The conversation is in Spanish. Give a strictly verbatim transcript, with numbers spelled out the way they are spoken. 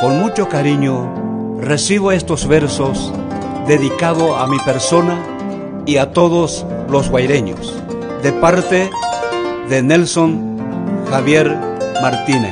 Con mucho cariño recibo estos versos dedicados a mi persona y a todos los guaireños, de parte de Nelson Javier Martínez.